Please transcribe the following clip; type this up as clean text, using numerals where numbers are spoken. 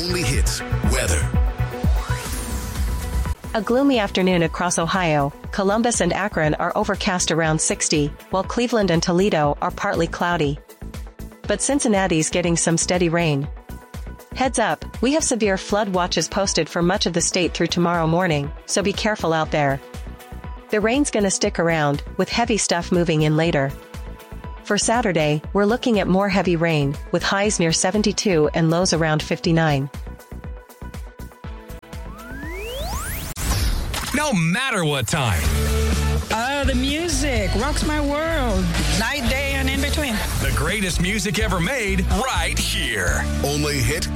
only hits weather. A gloomy afternoon across Ohio. Columbus and Akron are overcast around 60, while Cleveland and Toledo are partly cloudy. But Cincinnati's getting some steady rain. Heads up, we have severe flood watches posted for much of the state through tomorrow morning, so be careful out there. The rain's gonna stick around, with heavy stuff moving in later. For Saturday, we're looking at more heavy rain, with highs near 72 and lows around 59. No matter what time. The music rocks my world. Night, day, and in between. The greatest music ever made right here. Only hit